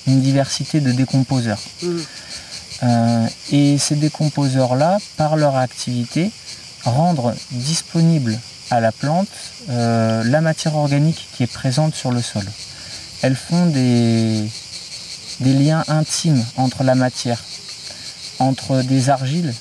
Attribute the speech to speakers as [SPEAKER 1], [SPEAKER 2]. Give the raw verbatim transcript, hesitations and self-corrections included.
[SPEAKER 1] une diversité de décomposeurs. Mmh. Euh, et ces décomposeurs-là, par leur activité, rendent disponible à la plante euh, la matière organique qui est présente sur le sol. Elles font des, des liens intimes entre la matière, entre des argiles